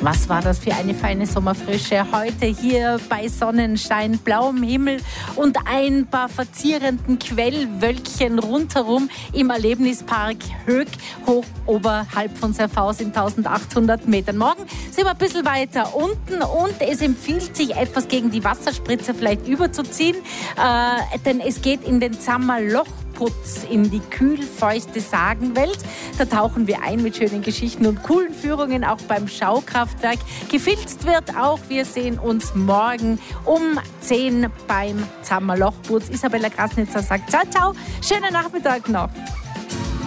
Was war das für eine feine Sommerfrische heute hier bei Sonnenschein, blauem Himmel und ein paar verzierenden Quellwölkchen rundherum im Erlebnispark Höck, hoch oberhalb von Serfaus in 1800 Metern. Morgen sind wir ein bisschen weiter unten und es empfiehlt sich, etwas gegen die Wasserspritze vielleicht überzuziehen, denn es geht in den Zammerloch in die kühlfeuchte Sagenwelt. Da tauchen wir ein mit schönen Geschichten und coolen Führungen, auch beim Schaukraftwerk. Gefilzt wird auch. Wir sehen uns morgen um 10 beim Zammerlochputz. Isabella Grasnitzer sagt ciao, ciao. Schönen Nachmittag noch.